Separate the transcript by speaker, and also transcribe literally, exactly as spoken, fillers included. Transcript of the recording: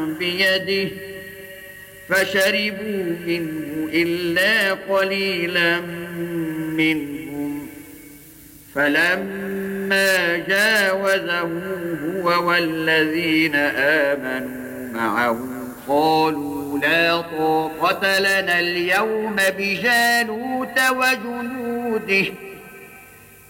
Speaker 1: بيده فشربوا منه إلا قليلا منهم، فلما جاوزه هو والذين آمنوا معه قالوا لا طاقة لنا اليوم بجالوت وجنوده